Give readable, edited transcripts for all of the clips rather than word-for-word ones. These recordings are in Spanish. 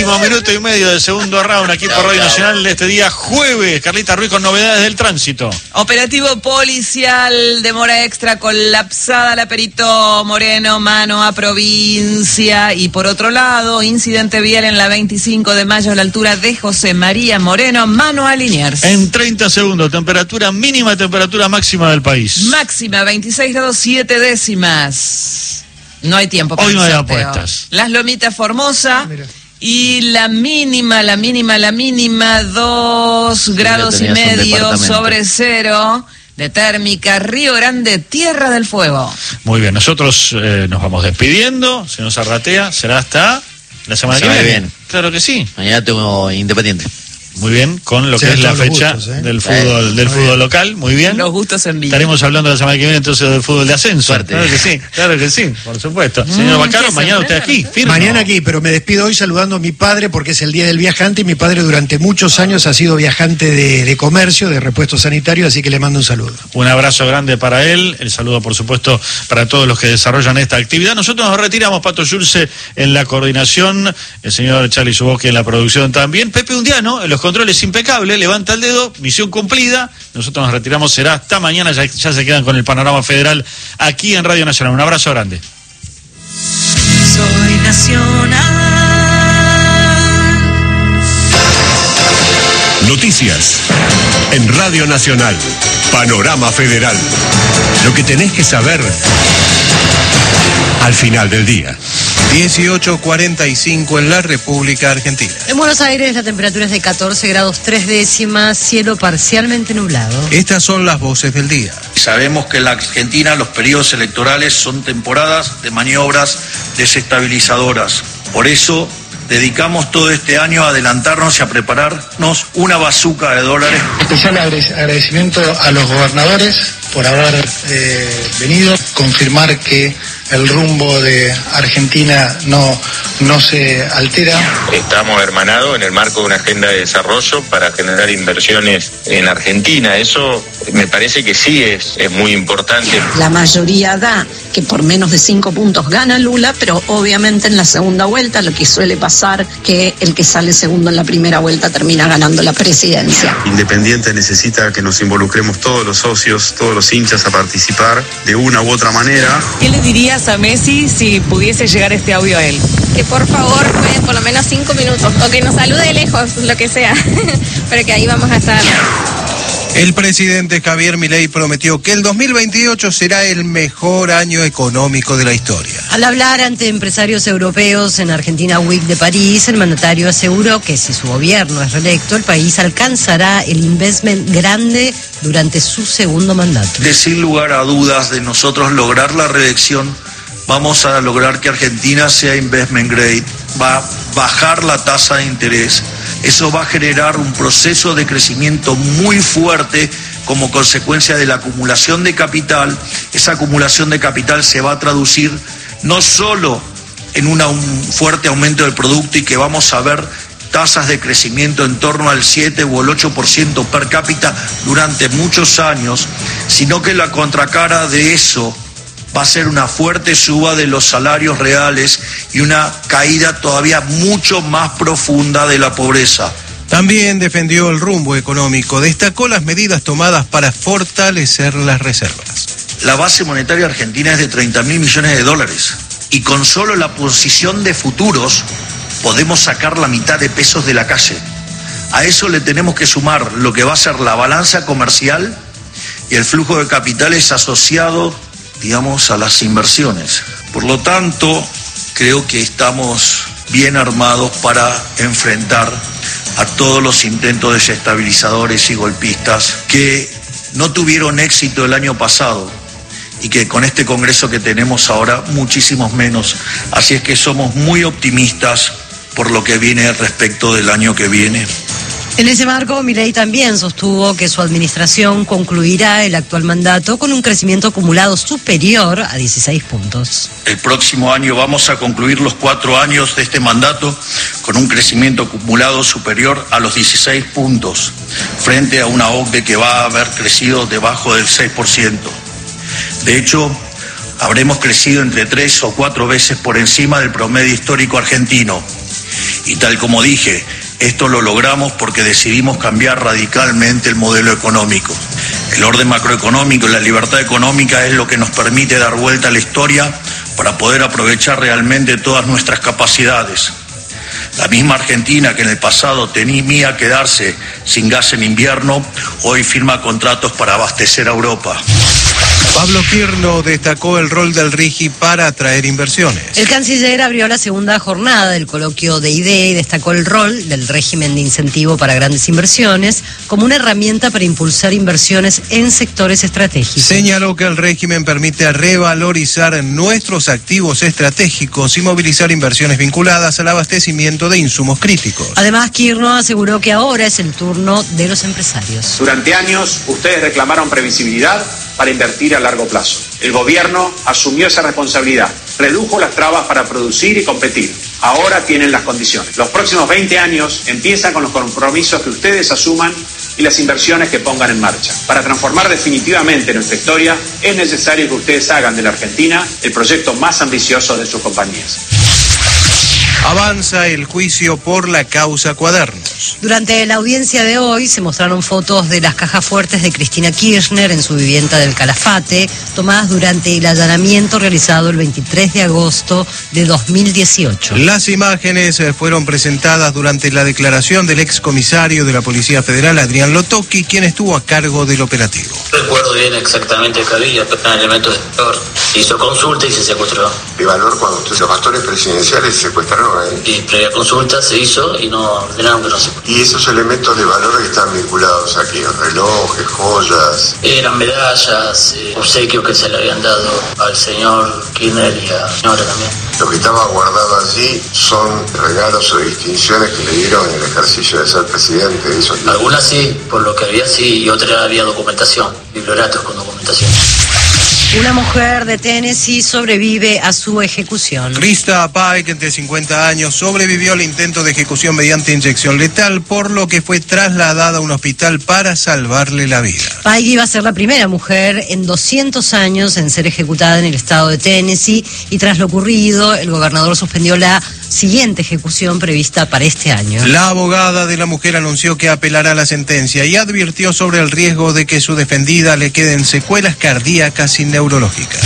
Último minuto y medio del segundo round aquí por Radio Nacional de este día jueves. Carlita Ruiz con novedades del tránsito. Operativo policial, demora extra, colapsada la Perito Moreno, mano a provincia. Y por otro lado, incidente vial en la 25 de mayo a la altura de José María Moreno, mano a Liniers. En 30 segundos, temperatura mínima, temperatura máxima del país. Máxima, 26 grados 7 décimas. No hay tiempo para hoy no hay sorteo. apuestas. Las Lomitas Formosa. Y la mínima, 2 grados y medio sobre cero de térmica. Río Grande, Tierra del Fuego. Muy bien, nosotros nos vamos despidiendo. Se nos arratea, será hasta la semana que viene. Bien. Claro que sí. Mañana tengo Independiente. Muy bien, con lo que es la fecha del fútbol local, muy bien. Los gustos en vivo. Estaremos hablando la semana que viene entonces del fútbol de ascenso. Suerte. Claro que sí, por supuesto. Señor Baccaro, mañana usted aquí, firme. Mañana aquí, pero me despido hoy saludando a mi padre porque es el Día del Viajante y mi padre durante muchos años ha sido viajante de comercio, de repuestos sanitarios, así que le mando un saludo. Un abrazo grande para él, el saludo por supuesto para todos los que desarrollan esta actividad. Nosotros nos retiramos, Pato Yulce en la coordinación, el señor Charlie Suboski en la producción también, Pepe Undiano en los controles impecables. Levanta el dedo, misión cumplida. Nosotros nos retiramos, será hasta mañana. Ya se quedan con el panorama federal aquí en Radio Nacional. Un abrazo grande. Soy Nacional. Noticias en Radio Nacional. Panorama Federal. Lo que tenés que saber al final del día. 18:45 en la República Argentina. En Buenos Aires la temperatura es de 14 grados 3 décimas, cielo parcialmente nublado. Estas son las voces del día. Sabemos que en la Argentina los periodos electorales son temporadas de maniobras desestabilizadoras. Por eso dedicamos todo este año a adelantarnos y a prepararnos una bazuca de dólares. Especial agradecimiento a los gobernadores por haber venido, confirmar que el rumbo de Argentina no se altera. Estamos hermanados en el marco de una agenda de desarrollo para generar inversiones en Argentina. Eso me parece que sí es muy importante. La mayoría da que por menos de 5 puntos gana Lula, pero obviamente en la segunda vuelta lo que suele pasar que el que sale segundo en la primera vuelta termina ganando la presidencia. Independiente necesita que nos involucremos todos los socios, todos los hinchas a participar de una u otra manera. ¿Qué le dirías a Messi si pudiese llegar este audio a él? Que por favor jueguen por lo menos 5 minutos, o que nos salude de lejos, lo que sea, pero que ahí vamos a estar. El presidente Javier Milei prometió que el 2028 será el mejor año económico de la historia. Al hablar ante empresarios europeos en Argentina Week de París, el mandatario aseguró que si su gobierno es reelecto, el país alcanzará el investment grande durante su segundo mandato. Sin lugar a dudas de nosotros lograr la reelección, vamos a lograr que Argentina sea investment grade, va a bajar la tasa de interés. Eso va a generar un proceso de crecimiento muy fuerte como consecuencia de la acumulación de capital. Esa acumulación de capital se va a traducir no solo en un fuerte aumento del producto y que vamos a ver tasas de crecimiento en torno al 7 o el 8% per cápita durante muchos años, sino que la contracara de eso va a ser una fuerte suba de los salarios reales y una caída todavía mucho más profunda de la pobreza. También defendió el rumbo económico, destacó las medidas tomadas para fortalecer las reservas. La base monetaria argentina es de 30.000 millones de dólares y con solo la posición de futuros podemos sacar la mitad de pesos de la calle. A eso le tenemos que sumar lo que va a ser la balanza comercial y el flujo de capitales asociado, digamos, a las inversiones. Por lo tanto, creo que estamos bien armados para enfrentar a todos los intentos desestabilizadores y golpistas que no tuvieron éxito el año pasado y que con este Congreso que tenemos ahora muchísimos menos. Así es que somos muy optimistas por lo que viene respecto del año que viene. En ese marco, Milei también sostuvo que su administración concluirá el actual mandato con un crecimiento acumulado superior a 16 puntos. El próximo año vamos a concluir los 4 años de este mandato con un crecimiento acumulado superior a los 16 puntos, frente a una OCDE que va a haber crecido debajo del 6%. De hecho, habremos crecido entre 3 o 4 veces por encima del promedio histórico argentino. Y tal como dije, esto lo logramos porque decidimos cambiar radicalmente el modelo económico. El orden macroeconómico y la libertad económica es lo que nos permite dar vuelta a la historia para poder aprovechar realmente todas nuestras capacidades. La misma Argentina que en el pasado temía quedarse sin gas en invierno, hoy firma contratos para abastecer a Europa. Pablo Quirno destacó el rol del RIGI para atraer inversiones. El canciller abrió la segunda jornada del coloquio de IDE y destacó el rol del régimen de incentivo para grandes inversiones como una herramienta para impulsar inversiones en sectores estratégicos. Señaló que el régimen permite revalorizar nuestros activos estratégicos y movilizar inversiones vinculadas al abastecimiento de insumos críticos. Además, Quirno aseguró que ahora es el turno de los empresarios. Durante años, ustedes reclamaron previsibilidad para invertir a largo plazo. El gobierno asumió esa responsabilidad, redujo las trabas para producir y competir. Ahora tienen las condiciones. Los próximos 20 años empiezan con los compromisos que ustedes asuman y las inversiones que pongan en marcha. Para transformar definitivamente nuestra historia, es necesario que ustedes hagan de la Argentina el proyecto más ambicioso de sus compañías. Avanza el juicio por la causa Cuadernos. Durante la audiencia de hoy se mostraron fotos de las cajas fuertes de Cristina Kirchner en su vivienda del Calafate, tomadas durante el allanamiento realizado el 23 de agosto de 2018. Las imágenes fueron presentadas durante la declaración del excomisario de la Policía Federal, Adrián Lotocchi, quien estuvo a cargo del operativo. No recuerdo bien exactamente qué había, pero eran elementos de valor. Se hizo consulta y se secuestró. ¿De valor cuando los pastores presidenciales se secuestraron ahí? Y previa consulta se hizo y no ordenaron que no se... ¿Y esos elementos de valor que están vinculados aquí? ¿Relojes, joyas? Eran medallas, obsequios que se le habían dado al señor Kirchner y a la señora también. Lo que estaba guardado allí son regalos o distinciones que le dieron en el ejercicio de ser presidente. Eso. Algunas sí, por lo que había sí, y otras había documentación, biblioratos con documentación. Una mujer de Tennessee sobrevive a su ejecución. Krista Pike, de 50 años, sobrevivió al intento de ejecución mediante inyección letal, por lo que fue trasladada a un hospital para salvarle la vida. Pike iba a ser la primera mujer en 200 años en ser ejecutada en el estado de Tennessee y tras lo ocurrido, el gobernador suspendió la siguiente ejecución prevista para este año. La abogada de la mujer anunció que apelará la sentencia y advirtió sobre el riesgo de que su defendida le queden secuelas cardíacas y neurológicas.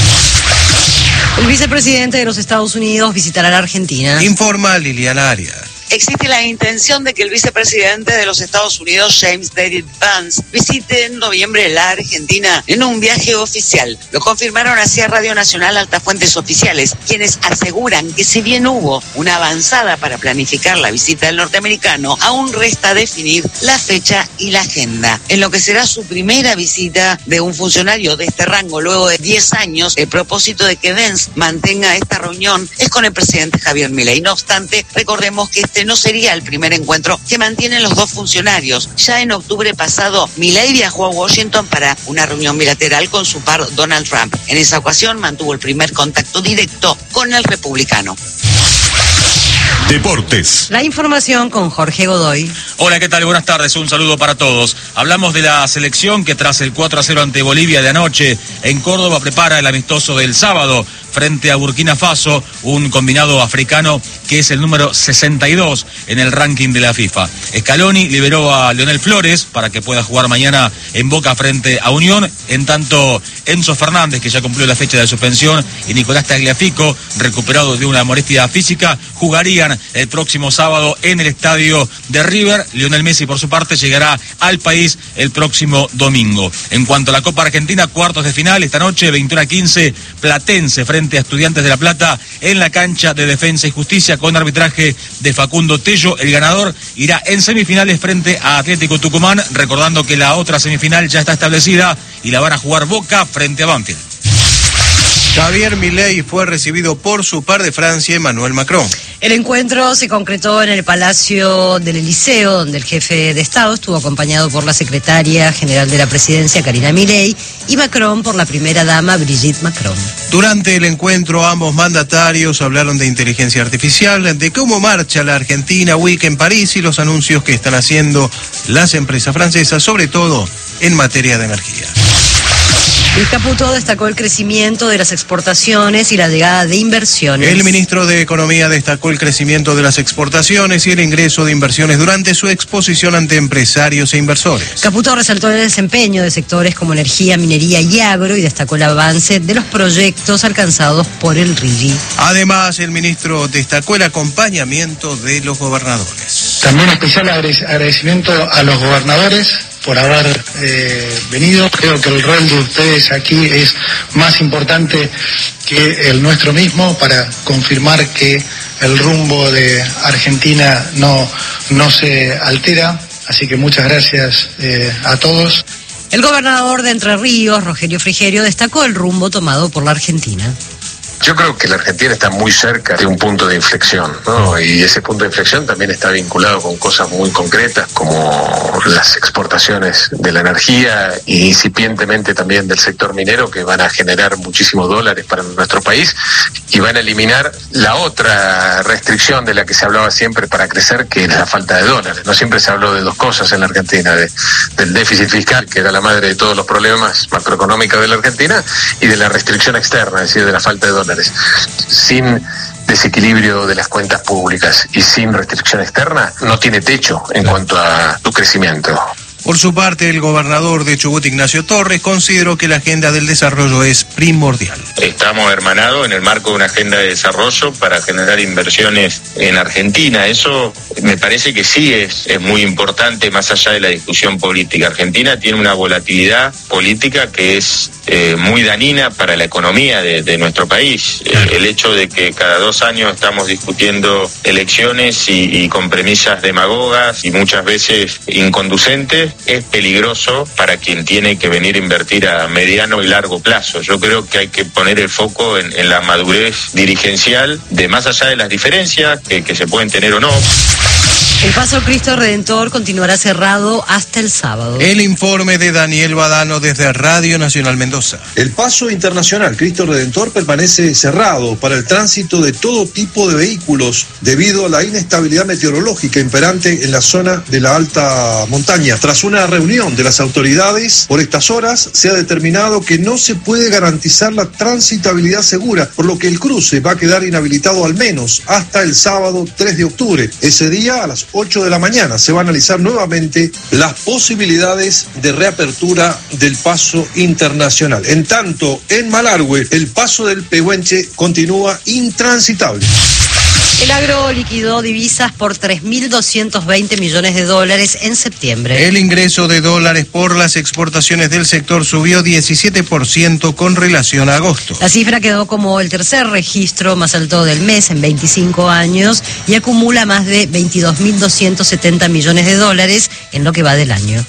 El vicepresidente de los Estados Unidos visitará la Argentina. Informa Liliana Arias. Existe la intención de que el vicepresidente de los Estados Unidos, James David Vance, visite en noviembre la Argentina en un viaje oficial. Lo confirmaron así a Radio Nacional altas fuentes oficiales, quienes aseguran que si bien hubo una avanzada para planificar la visita del norteamericano, aún resta definir la fecha y la agenda. En lo que será su primera visita de un funcionario de este rango luego de 10 años, el propósito de que Vance mantenga esta reunión es con el presidente Javier Milei. No obstante, recordemos que este no sería el primer encuentro que mantienen los dos funcionarios. Ya en octubre pasado, Milei viajó a Washington para una reunión bilateral con su par Donald Trump. En esa ocasión mantuvo el primer contacto directo con el republicano. Deportes. La información con Jorge Godoy. Hola, ¿qué tal? Buenas tardes, un saludo para todos. Hablamos de la selección que tras el 4-0 ante Bolivia de anoche en Córdoba prepara el amistoso del sábado frente a Burkina Faso, un combinado africano que es el número 62 en el ranking de la FIFA. Scaloni liberó a Leonel Flores para que pueda jugar mañana en Boca frente a Unión, en tanto Enzo Fernández, que ya cumplió la fecha de suspensión, y Nicolás Tagliafico, recuperado de una molestia física, jugarían el próximo sábado en el estadio de River. Lionel Messi, por su parte, llegará al país el próximo domingo. En cuanto a la Copa Argentina, cuartos de final, esta noche, 21:15, Platense frente a Estudiantes de La Plata en la cancha de Defensa y Justicia con arbitraje de Facundo Tello. El ganador irá en semifinales frente a Atlético Tucumán, recordando que la otra semifinal ya está establecida y la van a jugar Boca frente a Banfield. Javier Milei fue recibido por su par de Francia, Emmanuel Macron. El encuentro se concretó en el Palacio del Eliseo, donde el jefe de Estado estuvo acompañado por la secretaria general de la presidencia, Karina Milei, y Macron por la primera dama, Brigitte Macron. Durante el encuentro, ambos mandatarios hablaron de inteligencia artificial, de cómo marcha la Argentina Week en París y los anuncios que están haciendo las empresas francesas, sobre todo en materia de energía. Luis Caputo destacó el crecimiento de las exportaciones y la llegada de inversiones. El ministro de Economía destacó el crecimiento de las exportaciones y el ingreso de inversiones durante su exposición ante empresarios e inversores. Caputo resaltó el desempeño de sectores como energía, minería y agro y destacó el avance de los proyectos alcanzados por el RIGI. Además, el ministro destacó el acompañamiento de los gobernadores. También especial agradecimiento a los gobernadores por haber venido. Creo que el rol de ustedes aquí es más importante que el nuestro mismo para confirmar que el rumbo de Argentina no se altera. Así que muchas gracias a todos. El gobernador de Entre Ríos, Rogelio Frigerio, destacó el rumbo tomado por la Argentina. Yo creo que la Argentina está muy cerca de un punto de inflexión, ¿no? Y ese punto de inflexión también está vinculado con cosas muy concretas como las exportaciones de la energía e incipientemente también del sector minero, que van a generar muchísimos dólares para nuestro país y van a eliminar la otra restricción de la que se hablaba siempre para crecer, que es la falta de dólares. No siempre se habló de dos cosas en la Argentina, del déficit fiscal, que era la madre de todos los problemas macroeconómicos de la Argentina, y de la restricción externa, es decir, de la falta de dólares. Sin desequilibrio de las cuentas públicas y sin restricción externa, no tiene techo en cuanto a su crecimiento. Por su parte, el gobernador de Chubut, Ignacio Torres, consideró que la agenda del desarrollo es primordial. Estamos hermanados en el marco de una agenda de desarrollo para generar inversiones en Argentina. Eso me parece que sí es muy importante, más allá de la discusión política. Argentina tiene una volatilidad política que es muy dañina para la economía de nuestro país. El hecho de que cada 2 años estamos discutiendo elecciones y con premisas demagogas y muchas veces inconducentes es peligroso para quien tiene que venir a invertir a mediano y largo plazo. Yo creo que hay que poner el foco en la madurez dirigencial, de más allá de las diferencias que se pueden tener o no. El Paso Cristo Redentor continuará cerrado hasta el sábado. El informe de Daniel Badano desde Radio Nacional Mendoza. El Paso Internacional Cristo Redentor permanece cerrado para el tránsito de todo tipo de vehículos debido a la inestabilidad meteorológica imperante en la zona de la alta montaña. Tras una reunión de las autoridades, por estas horas se ha determinado que no se puede garantizar la transitabilidad segura, por lo que el cruce va a quedar inhabilitado al menos hasta el sábado 3 de octubre. Ese día, a las 8 de la mañana, se va a analizar nuevamente las posibilidades de reapertura del Paso Internacional. En tanto, en Malargüe, el paso del Pehuenche continúa intransitable. El agro liquidó divisas por $3.220 millones en septiembre. El ingreso de dólares por las exportaciones del sector subió 17% con relación a agosto. La cifra quedó como el tercer registro más alto del mes en 25 años y acumula más de $22.270 millones en lo que va del año.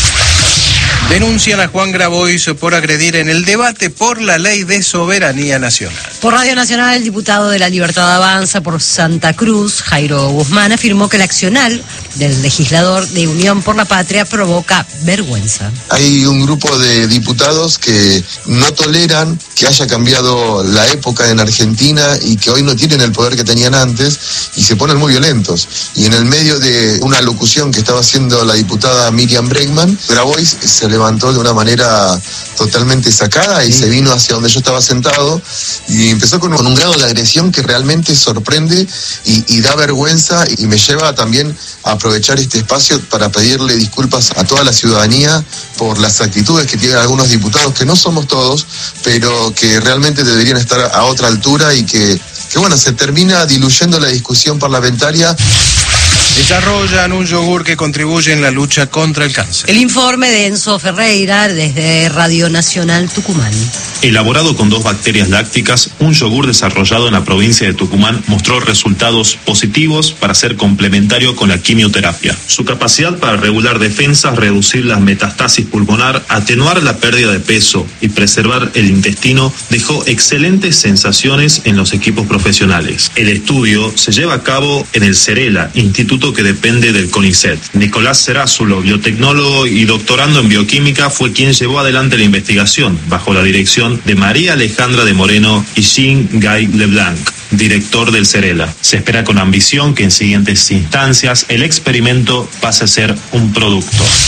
Denuncian a Juan Grabois por agredir en el debate por la ley de soberanía nacional. Por Radio Nacional, el diputado de La Libertad Avanza por Santa Cruz, Jairo Guzmán, afirmó que el accionar del legislador de Unión por la Patria provoca vergüenza. Hay un grupo de diputados que no toleran que haya cambiado la época en Argentina y que hoy no tienen el poder que tenían antes y se ponen muy violentos. Y en el medio de una locución que estaba haciendo la diputada Miriam Bregman, Grabois se levantó de una manera totalmente sacada y se vino hacia donde yo estaba sentado y empezó con un grado de agresión que realmente sorprende y da vergüenza, y me lleva también a aprovechar este espacio para pedirle disculpas a toda la ciudadanía por las actitudes que tienen algunos diputados, que no somos todos, pero que realmente deberían estar a otra altura y que bueno, se termina diluyendo la discusión parlamentaria. Desarrollan un yogur que contribuye en la lucha contra el cáncer. El informe de Enzo Ferreira desde Radio Nacional Tucumán. Elaborado con 2 bacterias lácticas, un yogur desarrollado en la provincia de Tucumán mostró resultados positivos para ser complementario con la quimioterapia. Su capacidad para regular defensas, reducir la metastasis pulmonar, atenuar la pérdida de peso y preservar el intestino dejó excelentes sensaciones en los equipos profesionales. El estudio se lleva a cabo en el Cerela, instituto que depende del CONICET. Nicolás Cerázulo, biotecnólogo y doctorando en bioquímica, fue quien llevó adelante la investigación, bajo la dirección de María Alejandra de Moreno y Jean Guy Leblanc, director del Cerela. Se espera con ambición que en siguientes instancias el experimento pase a ser un producto.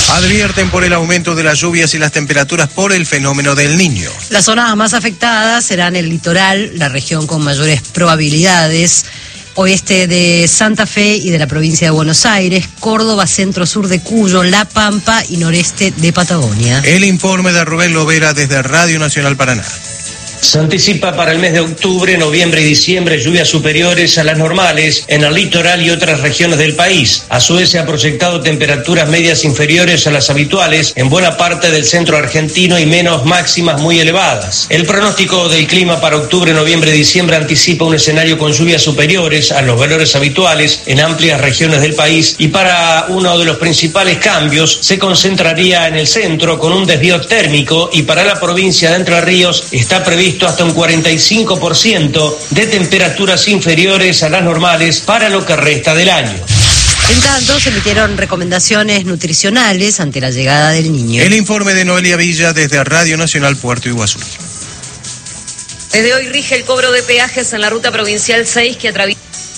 Advierten por el aumento de las lluvias y las temperaturas por el fenómeno del Niño. Las zonas más afectadas serán el litoral, la región con mayores probabilidades, oeste de Santa Fe y de la provincia de Buenos Aires, Córdoba, centro-sur de Cuyo, La Pampa y noreste de Patagonia. El informe de Rubén Lovera desde Radio Nacional Paraná. Se anticipa para el mes de octubre, noviembre y diciembre lluvias superiores a las normales en el litoral y otras regiones del país. A su vez se ha proyectado temperaturas medias inferiores a las habituales en buena parte del centro argentino y menos máximas muy elevadas. El pronóstico del clima para octubre, noviembre y diciembre anticipa un escenario con lluvias superiores a los valores habituales en amplias regiones del país, y para uno de los principales cambios se concentraría en el centro con un desvío térmico, y para la provincia de Entre Ríos está previsto hasta un 45% de temperaturas inferiores a las normales para lo que resta del año. En tanto, se emitieron recomendaciones nutricionales ante la llegada del Niño. El informe de Noelia Villa desde Radio Nacional Puerto Iguazú. Desde hoy rige el cobro de peajes en la ruta provincial 6 que atraviesa.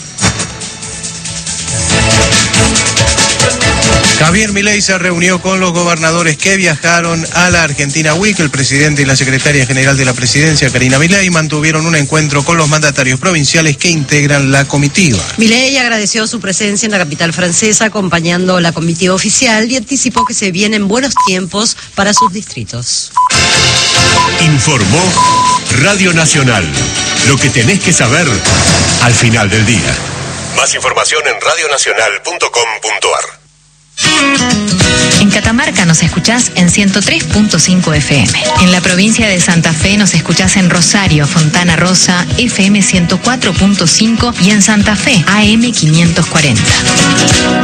Javier Milei se reunió con los gobernadores que viajaron a la Argentina Week. El presidente y la secretaria general de la presidencia, Karina Milei, mantuvieron un encuentro con los mandatarios provinciales que integran la comitiva. Milei agradeció su presencia en la capital francesa acompañando la comitiva oficial y anticipó que se vienen buenos tiempos para sus distritos. Informó Radio Nacional. Lo que tenés que saber al final del día. Más información en radionacional.com.ar. En Catamarca nos escuchás en 103.5 FM. En la provincia de Santa Fe nos escuchás en Rosario, Fontana Rosa, FM 104.5 y en Santa Fe, AM 540.